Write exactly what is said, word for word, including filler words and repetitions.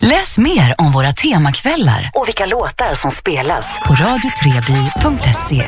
Läs mer om våra temakvällar och vilka låtar som spelas på radio treby punkt se.